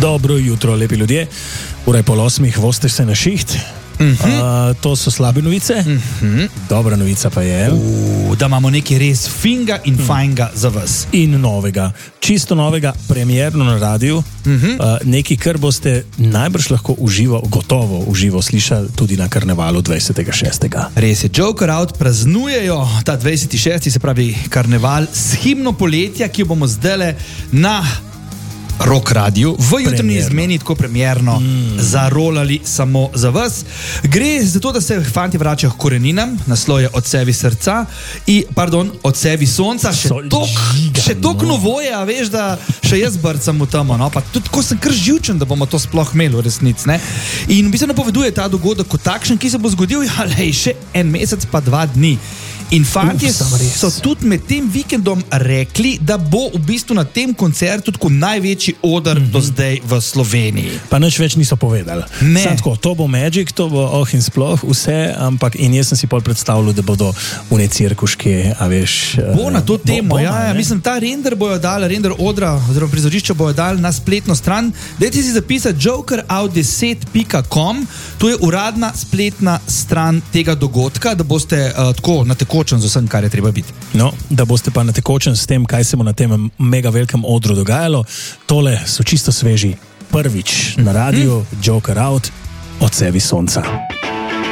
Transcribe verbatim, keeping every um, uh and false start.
Dobro jutro, lepi ljudje. Ura je pol osmih, voste se na šiht. Uh-huh. Uh, to so slabe novice. Uh-huh. Dobra novica pa je, uh, da imamo nekaj res finga in uh-huh. fajnga za vas. In novega, čisto novega, premierno na radiju. Uh-huh. Uh, nekaj, kar boste najbrž lahko uživo, gotovo uživo slišali tudi na karnevalu dvajsetega šestega Res je, Joker Out praznujejo ta dvajseti šesti, se pravi karneval s himno poletja, ki jo bomo zdajle na Rock Radio v jutrni izmeni tako premierno mm. zarolali samo za vas. Gre za to, da se fanti vračajo k koreninam, naslov je Odsevi srca in, pardon, Odsevi sonca, še tok, še tok no. novoje, a veš, da še jaz brcam v tamo, no, pa tudi ko sem kar živčen, da bomo to sploh imeli v resnici, ne. In v bistvu napoveduje ta dogodek kot takšen, ki se bo zgodil, ja, lej, še en mesec pa dva dni. In fantje so tudi med tem vikendom rekli, da bo v bistvu na tem koncertu tako največji oder mm-hmm. do zdaj v Sloveniji. Pa nič več niso povedali. Sam tako, to bo Magic, to bo oh in sploh, vse, ampak in jaz sem si pol predstavljal, da bodo une cirkuške, a veš... Bo na to temo, bo, bo, ja, ja, mislim, ta render bojo dali, render odra, oziroma prizorišča bojo dali na spletno stran. Dajte si zapisati joker out deset pika com, to je uradna spletna stran tega dogodka, da boste uh, tako na tekočem z vsem, kar je treba biti. No, da boste pa na tekočem s tem, kaj se bo na tem mega velikem odru dogajalo. Tole so čisto sveži prvič na radiju, mm. Joker Out, Odsevi sonca.